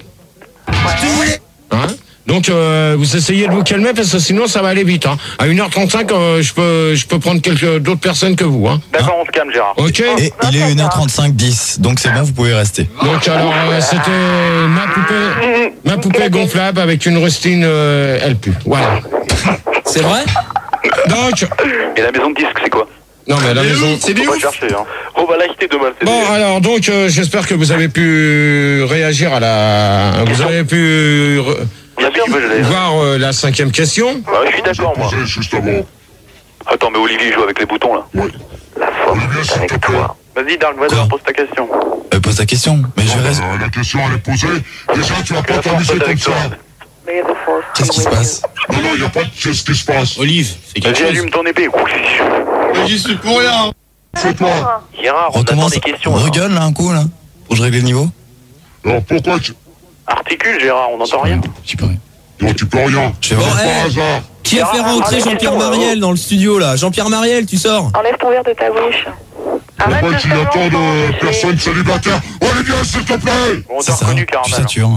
Hein? Donc euh, vous essayez de vous calmer parce que sinon ça va aller vite. Hein. À une heure trente-cinq, euh, je peux je peux prendre quelques d'autres personnes que vous. Hein. D'accord, on se calme, Gérard. Ok. Et il est une heure trente-cinq dix, donc c'est bon, vous pouvez rester. Donc alors euh, c'était ma poupée ma poupée gonflable avec une rustine euh, elle pue. Voilà. C'est vrai? Donc Et la maison de disque, c'est quoi? non mais la maison. C'est Faut pas chercher, hein. Oh, bah là, il était de mal. c'est Bon, des- alors donc euh, j'espère que vous avez pu réagir à la. Vous avez pu re- Bien sûr, je l'ai. voir euh, la cinquième question. Ouais, je suis d'accord, moi. Juste avant. Attends, mais Olivier joue avec les boutons, là. Oui. La force est avec toi. Vas-y, Dark Vador, Quoi pose ta question. Euh, pose ta question. Mais je vais rester. Euh, la question elle est posée. Déjà, tu vas Que pas la force t'amuser est comme avec ça. toi. Mais the force Qu'est-ce qui se passe? Non, non, il n'y a pas de qu'est-ce qui se passe. Olive, fais quelque Vas-y, chose. allume ton épée. J'y suis pour rien. Fais-toi. Gérard, on attend Recommence. des questions. là. Regueule là un coup là. Pour que je règle le niveau. Alors pourquoi tu. Articule, Gérard, on n'entend rien. Tu peux rien. Non, tu peux rien. Je vais Bon, voir. eh. Par hasard. Qui a fait Gérard, rentrer arrête, Jean-Pierre question, Mariel dans le studio là? Jean-Pierre Mariel, tu sors. Enlève ton verre de ta bouche. Arrête Pourquoi de tu y a faire tant longtemps, de Gégé. personnes célibataires? Olivier, s'il te plaît. On C'est t'a ça. reconnu, Tu Caramel. satures.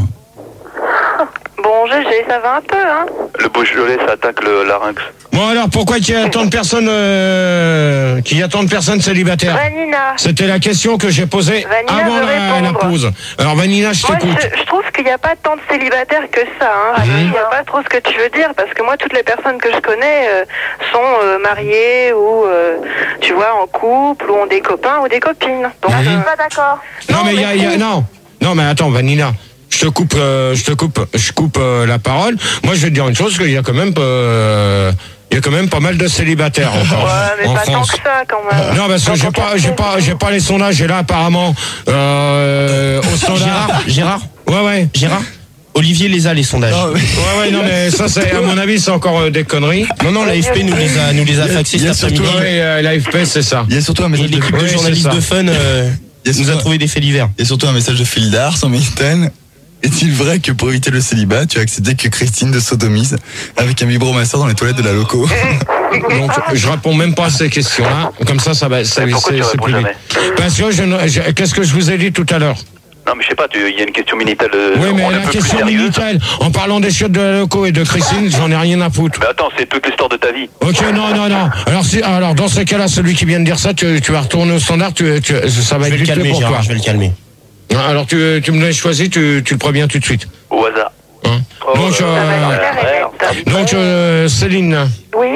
Bon, Gégé, ça va un peu, hein? Le Beaujolais, ça attaque le larynx. Bon alors pourquoi qu'il y a tant de personnes euh, qu'il y a tant de personnes célibataires? Vanina. C'était la question que j'ai posée Vanina avant veut la, la répondre. pause. Alors Vanina, je Moi, t'écoute. je, je trouve qu'il n'y a pas tant de célibataires que ça. Hein. Il n'y a pas trop ce que tu veux dire, parce que moi, toutes les personnes que je connais euh, sont euh, mariées ou, euh, tu vois, en couple, ou ont des copains ou des copines. Donc, Mhm. je suis pas d'accord. Non mais il y a, il y a- non non mais attends Vanina. Je te coupe, euh, je te coupe, je coupe euh, la parole. Moi, je vais te dire une chose, qu'il y a quand même, euh, il y a quand même pas mal de célibataires encore Ouais, mais en pas tant France. que ça, quand même. Non, parce que j'ai pas, j'ai pas, j'ai pas les sondages. J'ai là apparemment euh, au standard. Gérard, Gérard, Ouais, ouais. Gérard. Olivier les a les sondages. Ah, oui. Ouais, ouais, non, mais ça, c'est, à mon avis, c'est encore euh, des conneries. Non, non, l'A F P nous les a, nous les a faxés il y a cet surtout- après-midi. Ouais, euh, l'A F P, c'est ça. Il y a surtout un Et message de l'équipe de Oui, c'est journalistes ça. de Fun euh, Il y a nous a surtout- trouvé des faits divers. Il y a surtout un message de Phildar sur Milton. Est-il vrai que pour éviter le célibat, tu as accepté que Christine de sodomise avec un vibromasseur dans les toilettes de la loco? Donc, je réponds même pas à ces questions-là. Comme ça, ça va, ça, Mais pourquoi c'est, tu c'est réponds plus vite. jamais Parce que je, ne- je- qu'est-ce que je vous ai dit tout à l'heure? Non, mais je sais pas, tu- il y a une question Minitel. euh, Oui, mais on est un la peu plus question sérieuse. Minitel, en parlant des chiottes de la loco et de Christine, j'en ai rien à foutre. Mais attends, c'est toute l'histoire de ta vie. Ok, non, non, non. Alors, si, alors dans ce cas-là, celui qui vient de dire ça, tu, tu vas retourner au standard, tu, tu, ça va Je être vais le vite fait calmer, pour toi. Gérard, je vais le calmer. Alors, tu, tu me l'as choisi, tu, tu le préviens tout de suite. Au hasard. Hein. Oh, donc, euh, euh, Ça va être clair et net. donc euh, Céline, Oui?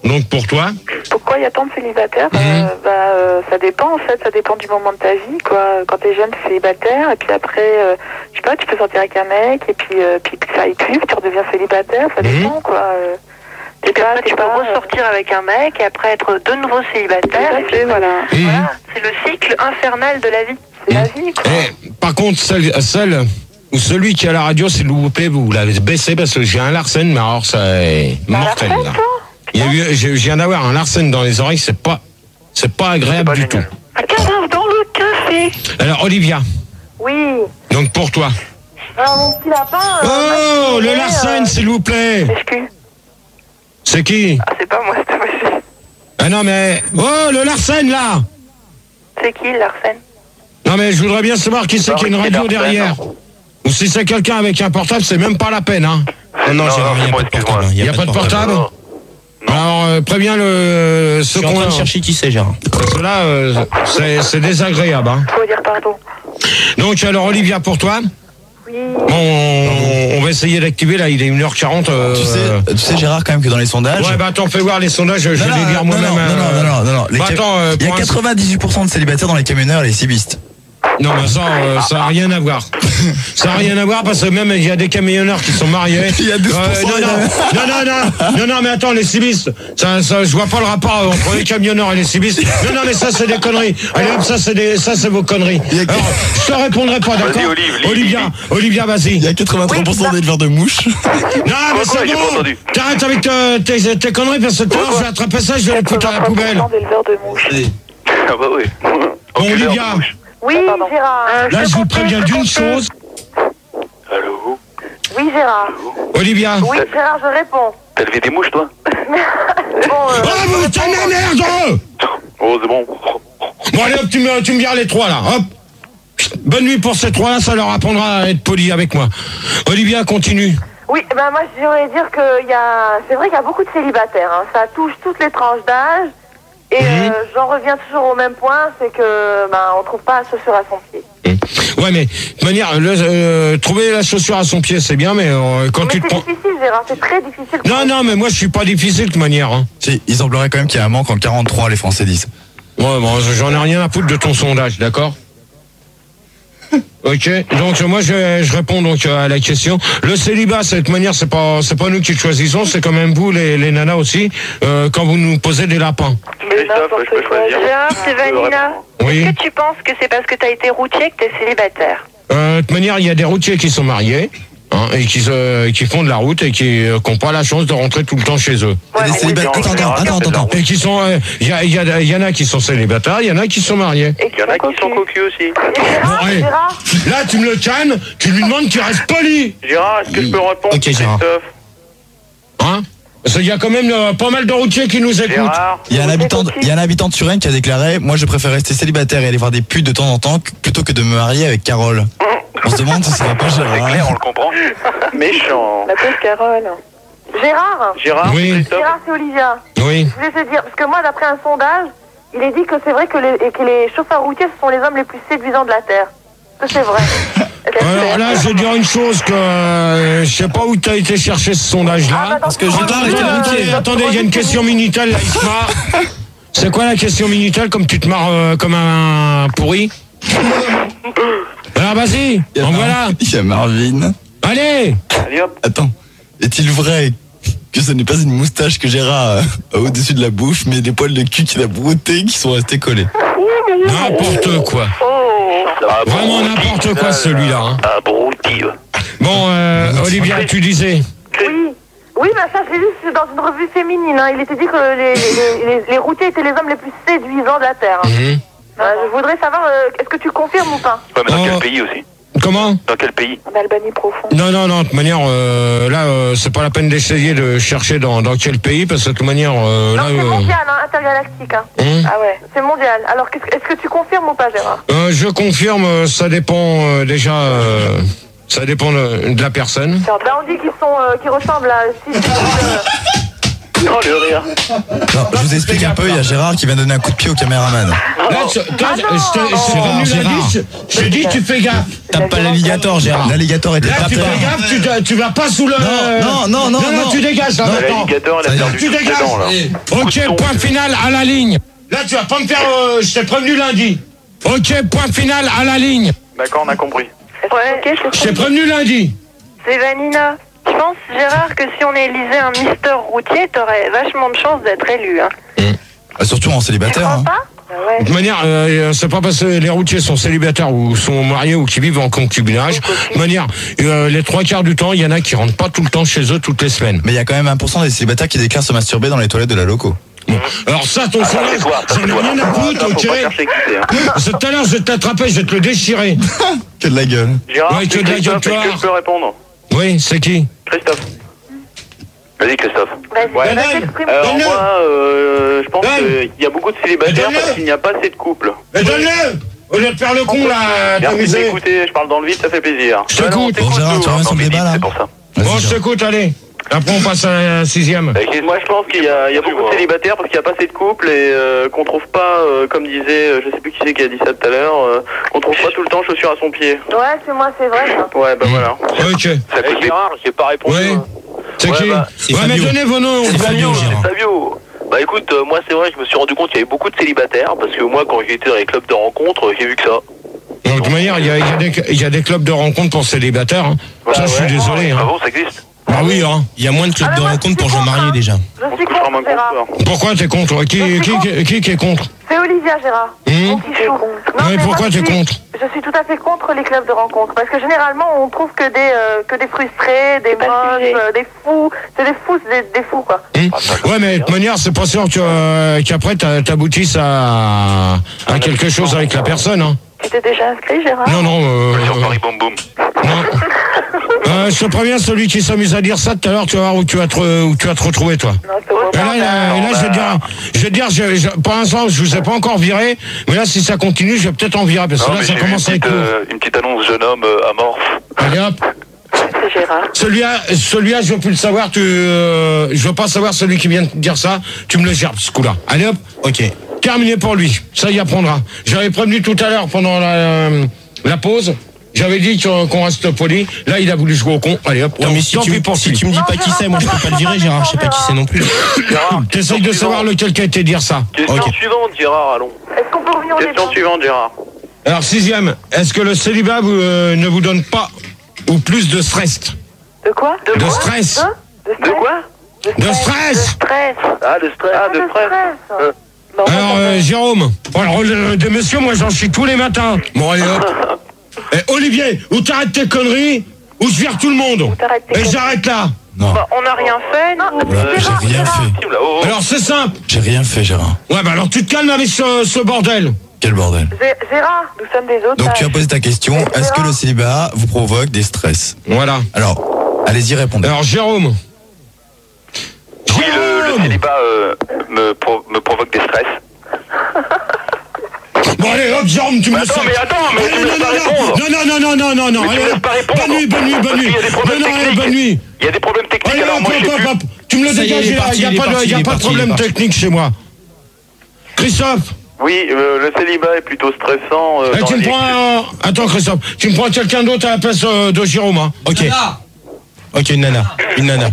Donc pour toi? Pourquoi il y a tant de célibataires? Mmh. euh, bah, euh, Ça dépend en fait, ça dépend du moment de ta vie, quoi. Quand t'es jeune, t'es célibataire, et puis après, euh, je sais pas, tu peux sortir avec un mec, et puis, euh, puis ça écluse, tu redeviens célibataire, ça Mmh. dépend, quoi. Euh, t'es pas, Tu peux ressortir avec un mec et après être de nouveau célibataire. et puis voilà. Mmh. Voilà, c'est le cycle infernal de la vie. C'est la vie, quoi. Eh, par contre, celle, celle ou celui qui a la radio, s'il vous plaît, vous l'avez baissé parce que j'ai un Larsen, mais alors ça est mortel. Larsen, Là. toi Il y a eu, je je viens d'avoir un Larsen dans les oreilles, c'est pas, c'est pas agréable pas du génial. tout. Un cadavre dans le café. Alors Olivia, Oui. donc pour toi. Alors, mon petit lapin... euh, Oh, moi, je le dirais, Larsen, euh, s'il vous plaît. excuse. C'est qui? Ah, c'est pas moi, c'est monsieur. Ah non mais, oh, le Larsen là. C'est qui, Larsen? Non mais je voudrais bien savoir qui c'est qui a une Qui est radio Larsen, derrière. Ou si c'est quelqu'un avec un portable, c'est même pas la peine, hein. Non, non, Non, Gérard, non, il n'y a moi, pas de excuse-moi. portable. Il y a pas de portable. Non. Alors euh, préviens le Je ceux suis en qu'on train de a. chercher qui c'est, Gérard. Parce que là, euh, c'est c'est désagréable. Hein. Faut dire pardon. Donc alors Olivia pour toi. Oui. Bon, on, on va essayer d'activer là. Il est une heure quarante. Euh... Tu sais, tu sais, Gérard, quand même, que dans les sondages. Ouais bah attends, fais voir les sondages. Je Non, vais non, les lire non, moi-même. non, euh, non, non, non, non, non. Les bah, ca- attends, euh, Il y a pour un- quatre-vingt-dix-huit pour cent de célibataires dans les camionneurs et les cibistes. Non mais ça, euh, ça n'a rien à voir. Ça n'a rien à voir parce que même il y a des camionneurs qui sont mariés. Il y a douze pour cent non, non, non, non, non, non, non, mais attends, les cibistes, ça, ça, je vois pas le rapport entre les camionneurs et les cibistes. Non, non, mais ça c'est des conneries. Allez hop, ça c'est des, ça c'est vos conneries. Il y a que- Alors, je te répondrai pas, d'accord? Vas-y, Olive, lis, Olivia, lis, Olivia, vas-y. Il y a quatre-vingt-trois pour cent d'éleveurs de mouches. Non, mais Quoi, c'est j'ai pas bon. entendu. T'arrêtes avec euh, tes, tes conneries parce que tout à l'heure, je vais attraper ça, je vais le foutre à la poubelle. d'éleveurs de mouches. Ah bah oui. Bon, Olivia, Oui, Gérard. Euh, là, je vous préviens d'une comptais. chose. Allô? Oui, Gérard. Olivia. Oui, Gérard, je réponds. T'as levé des mouches, toi? Bon, euh, Oh, vous t'en merde! Oh, c'est bon. Bon, allez hop, tu me, tu me vires les trois, là, hop. Bonne nuit pour ces trois-là, ça leur apprendra à être poli avec moi. Olivia, continue. oui, ben moi, j'aimerais dire qu'il y a... C'est vrai qu'il y a beaucoup de célibataires. Hein. Ça touche toutes les tranches d'âge. Et Mhm. euh, j'en reviens toujours au même point, c'est que ben, on trouve pas la chaussure à son pied. Ouais, mais de toute manière, le, euh, trouver la chaussure à son pied, c'est bien, mais euh, quand Mais tu te c'est prends... difficile, Gérard, c'est très difficile. Non, non, mais moi, je suis pas difficile de toute manière. Hein. Si, il semblerait quand même qu'il y a un manque en quarante-trois, les Français disent. Ouais, bon, j'en ai rien à foutre de ton sondage, d'accord? Ok, donc moi je, je réponds donc à la question. Le célibat, de cette manière, c'est pas c'est pas nous qui le choisissons, c'est quand même vous les, les nanas aussi, euh, quand vous nous posez des lapins. Mais Christophe, n'importe je peux quoi. choisir. Gérard, c'est Vanina. Oui. Est-ce que tu penses que c'est parce que t'as été routier que t'es célibataire? Euh, de toute manière, il y a des routiers qui sont mariés hein, et qui se, qui font de la route et qui euh, qui ont pas la chance de rentrer tout le temps chez eux. Il y a des mais célibataires. oui, Attends, mais attends, en attends, général, attends. Et qui sont, euh, il y, a, il y, a, il y en a qui sont célibataires, il y en a qui sont mariés. Et Il y en a qui sont cocus aussi. Et Gérard, Bon, allez. Gérard, Là, tu me le cannes, tu lui demandes qu'il reste poli. Gérard, est-ce que je peux répondre? Ok, Gérard. Christophe? Hein? Parce qu'il y a quand même euh, pas mal de routiers qui nous écoutent. Gérard? Il y a un habitant, de- il y a un habitant de Suresnes qui a déclaré: moi, je préfère rester célibataire et aller voir des putes de temps en temps que- plutôt que de me marier avec Carole. On se demande si ça va pas, C'est clair, on Gérard. le comprend. Méchant. la pauvre Carole. Gérard, Gérard, Oui. Christophe? Gérard, c'est Olivia. Oui. Je voulais te dire, parce que moi, d'après un sondage, il est dit que c'est vrai que les, et que les chauffeurs routiers, ce sont les hommes les plus séduisants de la Terre. Est-ce que c'est vrai? Est-ce que Alors c'est- là, je vais dire une chose que euh, je sais pas où tu as été chercher ce Ah, sondage-là. bah, Parce que attends, Gérard attends, était attends, Attendez, attends, attendez, il y a une attends, question Minitel, là, il se marre. C'est quoi la question Minitel, comme tu te marres euh, comme un pourri? Alors vas-y, Il y a en Mar- voilà. Il y a Marvin. Allez. Allez hop. Attends, est-il vrai que ce n'est pas une moustache que Gérard a au-dessus de la bouche, mais des poils de cul qu'il a broutés qui sont restés collés? N'importe quoi. Ah, Vraiment abruti. n'importe quoi, celui-là, hein. Abruti. Bon, euh, Olivia, tu disais. Oui, oui, bah ça c'est juste dans une revue féminine. Hein. Il était dit que les, les, les, les routiers étaient les hommes les plus séduisants de la Terre. Hein. Mhm. Euh, je voudrais savoir, euh, est-ce que tu confirmes ou pas? Ouais, mais dans Oh. quel pays aussi? Comment? Dans quel pays? En Albanie profonde. Non, non, non, de toute manière, euh, là, euh, c'est pas la peine d'essayer de chercher dans, dans quel pays, parce que de toute manière, euh, Non, là... c'est euh, mondial, hein, intergalactique. Hein. Hum. Ah ouais, c'est mondial. Alors, qu'est-ce que- est-ce que tu confirmes ou pas, Gérard? Euh, je confirme, euh, ça dépend euh, déjà, euh, ça dépend de, de la personne. Là, on dit qu'ils sont, euh, qu'ils ressemblent à... Si, si, euh, Non, le rire. Non, je vous explique un peu, il y a Gérard qui vient donner un coup de pied au caméraman. Là, tu- toi, je je t'ai je t'ai revenu Gérard. lundi, je je t'ai dit, tu fais gaffe. Tape pas l'alligator, Gérard. L'alligator était Là, pas tu peur. fais gaffe, tu, te- tu vas pas sous le. Non, non, non, non, non. tu dégages là Non, maintenant. L'alligator, il a Ça y est. perdu Tu toutes ses dégages. dents, là. Ok, point final à la ligne. Là, tu vas pas me faire. euh, je t'ai prévenu lundi. Ok, point final à la ligne. D'accord, on a compris. Ouais, Je t'ai prévenu lundi. c'est Vanina. Je pense, Gérard, que si on élisait un Mister Routier, t'aurais vachement de chance d'être élu. Hein. Ah, surtout en Tu célibataire. crois hein. pas? Ah ouais. De toute manière, euh, c'est pas parce que les routiers sont célibataires ou sont mariés ou qui vivent en concubinage. De toute manière, euh, les trois quarts du temps, il y en a qui rentrent pas tout le temps chez eux toutes les semaines. Mais il y a quand même un pour cent des célibataires qui déclarent se masturber dans les toilettes de la loco. Bon. Alors ça, ton Ah, ça, sondage, c'est toi, ça, j'en c'est ai toi. rien à Ah, foutre, ça, ok. faut pas chercher qui c'est, hein. C'est tout à l'heure, je vais te l'attraper, je vais te le déchirer. Que de la gueule. Gérard, Ouais, c'est que de la Christophe, gueule, est-ce que toi. je peux répondre? Oui, c'est qui? Christophe. Vas-y, Christophe. Vas-y, Ouais. vas-y, exprime. Alors Donne-le. moi, euh, je pense Donne. qu'il y a beaucoup de célibataires Donne-le. parce qu'il n'y a pas assez de couples. Mais donne-le. Au lieu de faire le con, là, Merci de t'amuser. m'écouter, je parle dans le vide, ça fait plaisir. Je t'écoute. Ah non, Bon, Gérard, tu nous, reviens hein, sur dans le le débat, midi, là. c'est pour ça. Vas-y, Bon, je Gérard. t'écoute, allez. Après, on passe à la sixième. Moi, je pense qu'il y a, il y a beaucoup de célibataires parce qu'il n'y a pas assez de couples et euh, qu'on trouve pas, euh, comme disait, euh, je sais plus qui c'est qui a dit ça tout à l'heure, euh, qu'on trouve pas tout le temps chaussures à son pied. Ouais, c'est moi, c'est vrai. Ça. Ouais, bah voilà. Ok. Ça coûte des- Gérard, j'ai pas répondu. Oui. C'est Ouais, qui? bah, c'est Ouais, mais Fabio. donnez vos noms. C'est Fabio, Gérard. Fabio. Bah écoute, euh, moi c'est vrai, je me suis rendu compte qu'il y avait beaucoup de célibataires parce que moi quand j'étais dans les clubs de rencontres, j'ai vu que ça. Donc, de toute manière, il y a, il y a des, il y a des clubs de rencontres pour célibataires. Hein. Bah, ça, je suis ouais. désolé. Ah Hein. bon, ça existe? Ah oui, hein. Il y a moins de clubs Ah, de moi, je rencontres pour suis gens contre, mariés hein. déjà. Je On suis couchera contre, moins Gérard. contre. Pourquoi t'es contre? Qui, Je suis qui, contre. qui, qui, qui est contre? C'est Olivia, Gérard. Hum Mon petit chou. Non, Ouais, mais pourquoi moi, je t'es suis- contre? Je suis tout à fait contre les clubs de rencontres parce que généralement on trouve que des euh, que des frustrés, des moches, euh, des fous, c'est des fous, c'est des, des fous quoi. Hum Ouais, mais de toute manière, c'est pas sûr que, euh, qu'après t'a- t'aboutisses à, à quelque chose avec la personne. Hein. Tu t'es déjà inscrit, Gérard? Non, non. Euh, Sur Paris Boom Boom. non. Euh, je te préviens, celui qui s'amuse à dire ça tout à l'heure, tu vas voir où tu vas te, re- où tu vas te retrouver, toi. Non, c'est bon. Et là, là, et là, je vais te dire, je vais te dire, je, je, pour l'instant, je vous ai pas encore viré, mais là, si ça continue, je vais peut-être en virer, parce que Non, là, mais ça j'ai vu une commence à être petite, lourd. euh, une petite annonce jeune homme euh, amorphe. Allez hop. C'est Gérard. Celui-là, celui-là, je veux plus le savoir, tu, euh, je veux pas savoir celui qui vient de dire ça, tu me le gères, ce coup-là. Allez hop. Ok. Terminé pour lui. Ça y apprendra. J'avais prévenu tout à l'heure pendant la, euh, la pause. J'avais dit qu'on qu'on reste poli. Là, il a voulu jouer au con. Allez hop. Non, mais si tant tu, pis pour si lui. tu me dis pas qui c'est, moi je peux pas le virer, Gérard. Je sais pas qui c'est non plus. Gérard, T'essayes de savoir lequel qui a été dire ça. question Ok. suivante, Gérard, allons. Est-ce qu'on peut revenir au Question débat? suivante, Gérard. Alors, sixième. Est-ce que le célibat vous, euh, ne vous donne pas ou plus de stress? De quoi? De stress. De De quoi? De stress. Stress. Ah, de stress. Ah, de stress. Euh, Non, Alors, euh, Jérôme. Bon, alors, euh, de monsieur, moi, j'en chie tous les matins. Bon, allez hop. Eh, Olivier, ou t'arrêtes tes conneries, ou je vire tout le monde. t'arrêtes tes Et conneries. j'arrête là. Non, Bah, on n'a rien fait, nous. voilà, j'ai rien fait. là, oh, oh. Alors, c'est simple. J'ai rien fait, Gérard. Ouais, bah alors tu te calmes avec ce, ce bordel. Quel bordel. Gé- Gérard, nous sommes des otages. Donc tu as posé ta question, est-ce que le célibat vous provoque des stress? Voilà. Alors, allez-y, répondez. Alors, Jérôme. Oui, le, le Jérôme célibat euh, me, pro- me provoque des stress. Bon, allez, hop, Jérôme, tu me Mais laisses attends, faire. mais attends, mais tu Allez, me laisses non, pas non, répondre. non, non, non, non, non, non, non, Mais tu allez, me laisses pas répondre. bonne nuit, bonne nuit, bonne Parce nuit. qu'il y a des problèmes Non, non, allez, techniques. bonne nuit. Il y a des problèmes techniques, Allez, alors hop, moi je hop, sais hop, plus. hop. Tu me le Ça y est, il est dégages, parti, il n'y a il est pas de, parti, il y a il est pas de parti, il est problème parti. technique chez moi. Christophe, Oui, euh, le célibat est plutôt stressant. Euh, eh, dans tu me les- prends un... Attends, Christophe, tu me prends quelqu'un d'autre à la place euh, de Jérôme, hein. Ok. Ok, une nana. Une nana.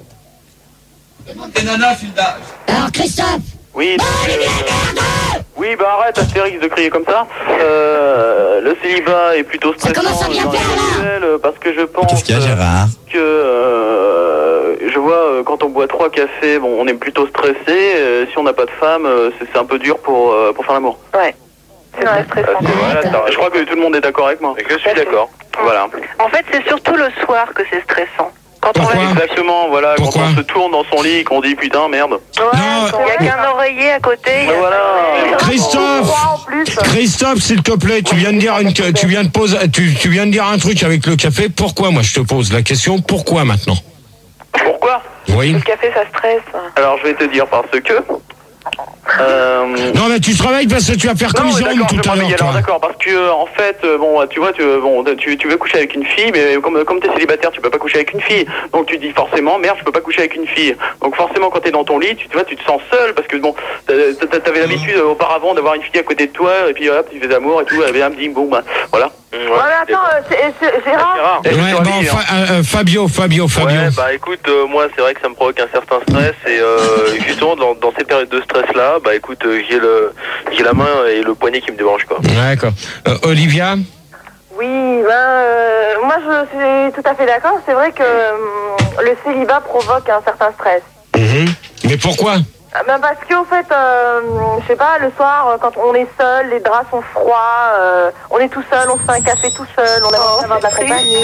Alors Christophe, Oui. Oui, bah arrête, Astérix, de crier comme ça. Euh, le célibat est plutôt stressant commence à bien dans les faire, là. visuels, euh, parce que je pense Qu'est-ce qu'il y a, euh, Gérard? que euh, je vois euh, quand on boit trois cafés, bon, on est plutôt stressé. euh, si on n'a pas de femme, euh, c'est c'est un peu dur pour euh, pour faire l'amour. Ouais. C'est vrai, Euh, stressant. c'est- voilà, t'as- je crois que tout le monde est d'accord avec moi. Je suis d'accord. Voilà. En fait, c'est surtout le soir que c'est stressant. Quand on Pourquoi va... Exactement, voilà. Pourquoi Quand on se tourne dans son lit et qu'on dit putain merde. Ouais, Non. il n'y a qu'un oreiller à côté. il y a- Ben voilà. Christophe. Froid en plus. Christophe, s'il te plaît, tu viens de dire une, tu viens de poser, tu, tu viens de dire un truc avec le café. Pourquoi? Moi, je te pose la question. Pourquoi maintenant? Pourquoi? Oui. Le café, ça stresse. Alors je vais te dire parce que Euh... Non, mais tu te réveilles parce que tu vas faire comme Non, mais Jérôme d'accord, je tout à vais l'heure, m'ennuyer, alors toi. d'accord, parce que euh, en fait, euh, bon, tu vois, tu, bon, tu, tu veux coucher avec une fille, mais comme, comme t'es célibataire, tu peux pas coucher avec une fille. Donc tu dis forcément, merde, je peux pas coucher avec une fille. Donc forcément, quand t'es dans ton lit, tu, tu vois, tu te sens seul, parce que bon, t'avais l'habitude euh, auparavant d'avoir une fille à côté de toi, et puis hop, tu fais l'amour et tout, et bien, bim, bon, bah, voilà. Ouais, mais attends, euh, c'est- c'est- Gérard. Gérard, Ouais, bon, Fa- euh, euh, Fabio, Fabio, Fabio. Ouais, bah écoute, euh, moi c'est vrai que ça me provoque un certain stress et euh, justement dans, dans ces périodes de stress là, bah écoute, euh, j'ai le j'ai la main et le poignet qui me débranche quoi. D'accord. Euh, Olivia? Oui, ben, euh, moi je suis tout à fait d'accord. C'est vrai que euh, le célibat provoque un certain stress. Mhm. Mais pourquoi? Ben parce qu'au fait, euh, je sais pas, le soir, quand on est seul, les draps sont froids, euh, on est tout seul, on se fait un café tout seul, on a besoin d'avoir de la compagnie.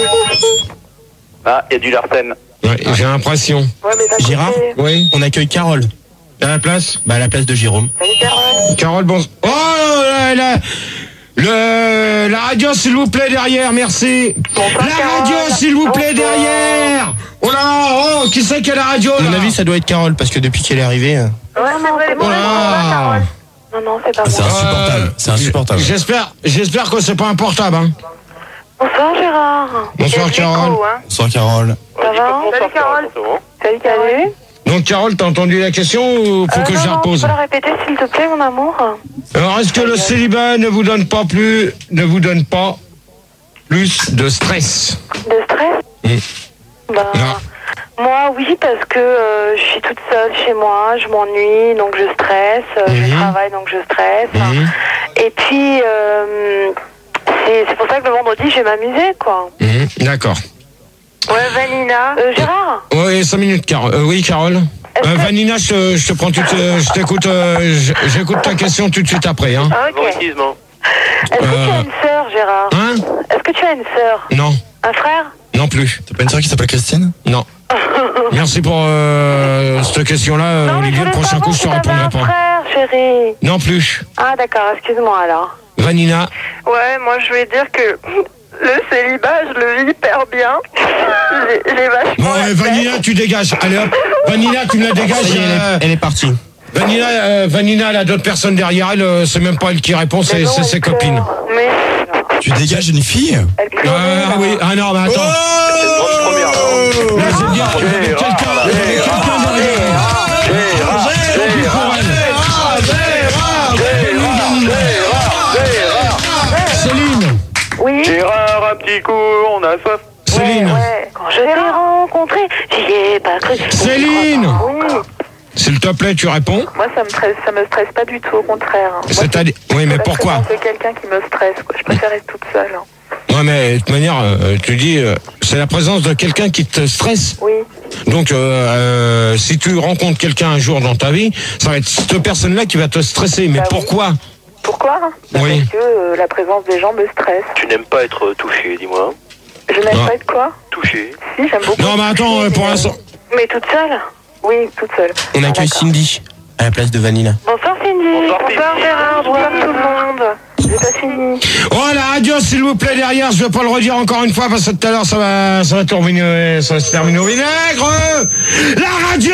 Ah, il y a du Larsen. Ouais, j'ai l'impression. Ouais, mais d'un Gérard côté- Oui. On accueille Carole. À la place? Bah à la place de Jérôme. Salut Carole. Carole, bon. Oh là là. Le, la radio, s'il vous plaît, derrière, merci. Bonsoir, La Carole. radio, s'il vous plaît, Bonsoir. derrière. Oh là, oh, qui c'est qui a la radio, À là? mon avis, ça doit être Carole parce que depuis qu'elle est arrivée. euh, Ouais, c'est vrai, Oh là. Non, non, c'est pas C'est moi. insupportable. C'est insupportable. J'espère, j'espère que c'est pas un portable, hein. Bonsoir Gérard. Bonsoir, Il y a de Carole. l'écho, hein. Bonsoir Carole. Ça va? Salut Carole. Salut Carole. Donc, Carole, t'as entendu la question ou faut Euh, que non, je la non, repose? tu peux la répéter s'il te plaît, mon amour? Alors, est-ce que le célibat ne vous donne pas plus, ne vous donne pas plus de stress? De stress? Mm. Ben, Non. moi, oui, parce que euh, je suis toute seule chez moi, je m'ennuie, donc je stresse, euh, je Mhm. travaille, donc je stresse. Mhm. Et puis, euh, c'est c'est pour ça que le vendredi, je vais m'amuser, quoi. Mhm, d'accord. Ouais, Vanina. Euh, Gérard? Oui, cinq minutes, Carole. Euh, oui, Carole. Est-ce Euh, que- Vanina, je, te- je te prends tout, euh, je t'écoute, euh, je- j'écoute ta question tout de suite après, hein. Ah, ok. Favoritisme, hein. Est-ce que tu Euh. as une sœur, Gérard? Hein? Est-ce que tu as une sœur? Non, Un frère? non plus. T'as pas une soeur qui s'appelle Christine? Non. Merci pour euh, cette question-là, euh, Non, mais Olivier. je Le voulais prochain savoir coup, je te si t'avais répondrai un pas. frère, chérie. Non plus. Ah, d'accord, excuse-moi alors. Vanina. Ouais, moi je voulais dire que le célibat, je le vis hyper bien. J'ai j'ai vachement. Bon, la euh, paix. Vanina, tu dégages. Allez hop. Vanina, tu me la dégages. Ça y est, elle euh, est, elle est partie. Vanina, euh, Vanina, elle a d'autres personnes derrière elle. euh, c'est même pas elle qui répond, c'est Mais non, c'est elle ses pleure. copines. Mais Tu dégages une fille? elle Euh, pleurait, ah là. oui, ah non, mais attends. C'est une grande première là. hein. Là, c'est bien. Il y avait quelqu'un il y avait quelqu'un derrière. Céline. Oui. Gérard, un petit coup, on a soif. Céline. Ouais, ouais. Quand je t'ai rencontré, j'y ai pas cru. Céline. Oui. S'il te plaît, tu réponds. Moi, ça me stresse, ça me stresse pas du tout, au contraire. Moi, C'est-à-dire. Oui, mais la pourquoi? présence de quelqu'un qui me stresse, quoi. Je préfère être toute seule. hein. Ouais, mais de toute manière, euh, tu dis, euh, c'est la présence de quelqu'un qui te stresse. Oui. Donc, euh, euh, si tu rencontres quelqu'un un jour dans ta vie, ça va être cette personne-là qui va te stresser. Mais Bah oui. pourquoi? Pourquoi? Bah, Oui. Parce que euh, la présence des gens me stresse. Tu n'aimes pas être touché, dis-moi. Je n'aime Non. pas être quoi? Touché. Si, j'aime beaucoup. Non, mais attends, euh, pour Mais, l'instant. Mais toute seule? Oui, toute seule. On Ah, accueille d'accord. Cindy à la place de Vanina. Bonsoir Cindy. Bonsoir, Bonsoir Cindy. Gérard. Bonsoir tout le monde. J'ai pas fini. Oh, la radio, s'il vous plaît, derrière, je vais pas le redire encore une fois parce que tout à l'heure, ça va, ça va terminer, ça va se terminer au vinaigre. La radio!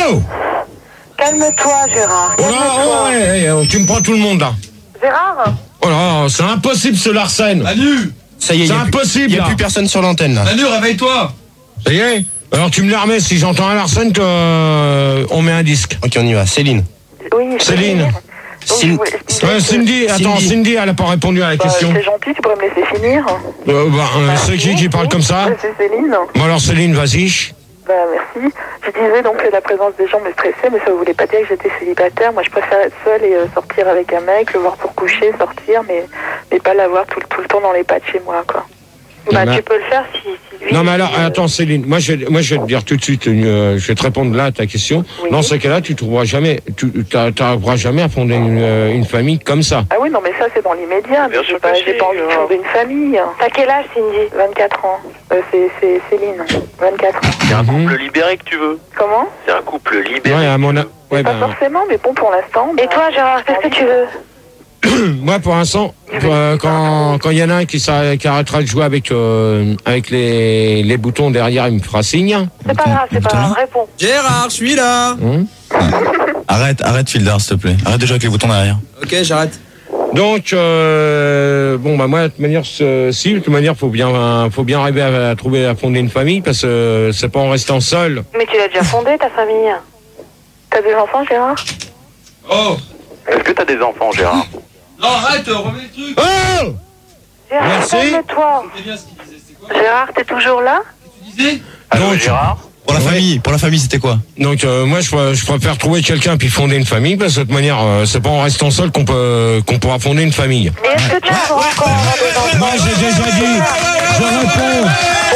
Calme-toi Gérard. Oh là, Calme-toi. oh, ouais, ouais, tu me prends tout le monde, là. Gérard? Oh là, c'est impossible, ce Larsen. Manu Ça y est, C'est il y a plus- impossible, il n'y a là. plus personne sur l'antenne là. Manu, réveille-toi. Ça y est? Alors, tu me la remets, si j'entends un Larsen, que, euh, on met un disque. Ok, on y va. Céline. Oui. je peux Céline. finir. Donc, je Cin- voulais- je disais Ouais, que- Cindy, attends, Cindy. Cindy, elle a pas répondu à la Bah, question. c'est gentil, tu pourrais me laisser finir. Euh, bah, euh, c'est qui qui parle comme ça? Ouais, c'est Céline. Bon, alors, Céline, vas-y. Bah merci. Je disais donc que la présence des gens me stressait, mais ça ne voulait pas dire que j'étais célibataire. Moi, je préfère être seule et euh, sortir avec un mec, le voir pour coucher, sortir, mais, mais pas l'avoir tout, le- tout le temps dans les pattes chez moi, quoi. Bah, mais- tu peux le faire si, si lui... Non, mais alors, euh, attends, Céline, moi je, vais- moi, je vais te dire tout de suite, euh, je vais te répondre là à ta question. Oui. Dans ce cas-là, tu trouveras jamais, tu n'arriveras jamais à fonder une, euh, une famille comme ça. Ah oui, non, mais ça, c'est dans l'immédiat. Mais Bien j'ai sûr pas, que j'ai si, pas envie de euh. fonder une famille. T'as quel âge, Cindy? vingt-quatre ans. Euh, c'est, c'est Céline. vingt-quatre ans. C'est un Mhm. couple libéré que tu veux. Comment? C'est un couple libéré. Ouais, à mon a- ouais, Pas ben, forcément, mais bon, pour l'instant... Et toi, Gérard, qu'est-ce que tu veux? moi, pour l'instant, euh, quand quand il y en a un qui, s'arrête- qui arrêtera de jouer avec euh, avec les, les boutons derrière, il me fera signe. C'est pas grave, c'est pas grave. Réponds. Gérard, je suis là. Hum. Arrête, arrête Fieldar, s'il te plaît. Arrête de jouer avec les boutons derrière. Ok, j'arrête. Donc, euh, bon, bah moi, de toute manière, ce- si, de toute manière, faut bien, faut bien arriver à, à trouver, à fonder une famille, parce que euh, c'est pas en restant seul. Mais tu l'as déjà fondée, ta famille. T'as des enfants, Gérard? Oh. Est-ce que t'as des enfants, Gérard? Non, arrête, remets le truc. Oh! Gérard, Merci. calme-toi. C'est bien ce qu'il disait, c'est quoi? Gérard, t'es toujours là? Tu disais? Allô, Donc- Gérard? Pour la Ouais. famille, pour la famille, c'était quoi? Donc, euh, moi, je, pr- je préfère trouver quelqu'un puis fonder une famille, parce que de toute manière, euh, c'est pas en restant seul qu'on peut, qu'on pourra fonder une famille. Et est-ce que tu as encore avoir des enfants? Moi, j'ai déjà dit, je réponds,